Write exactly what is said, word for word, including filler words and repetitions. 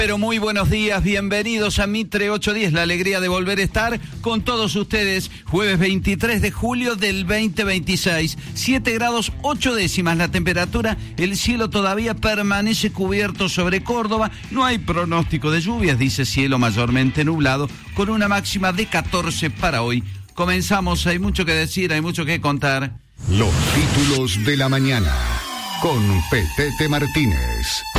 Pero muy buenos días, bienvenidos a Mitre ochocientos diez, la alegría de volver a estar con todos ustedes. Jueves veintitrés de julio del veinte veintiséis, siete grados ocho décimas la temperatura, el cielo todavía permanece cubierto sobre Córdoba, no hay pronóstico de lluvias, dice cielo mayormente nublado, con una máxima de catorce para hoy. Comenzamos, hay mucho que decir, hay mucho que contar. Los títulos de la mañana, con Petete Martínez.